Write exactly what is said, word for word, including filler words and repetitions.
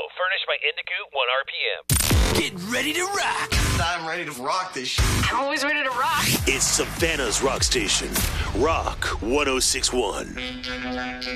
Furnished by Indigoot, one R P M. Get ready to rock. I'm ready to rock this shit. I'm always ready to rock. It's Savannah's rock station. Rock one oh six point one.